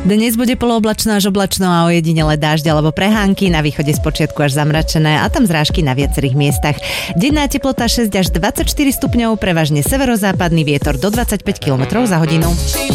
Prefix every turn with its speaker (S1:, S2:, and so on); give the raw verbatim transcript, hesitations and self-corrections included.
S1: Dnes bude polooblačno až oblačno a ojedinele dážď alebo prehánky, na východe spočiatku až zamračené a tam zrážky na viacerých miestach. Denná teplota šesť až dvadsaťštyri stupňov, prevažne severozápadný vietor do dvadsaťpäť kilometrov za hodinu.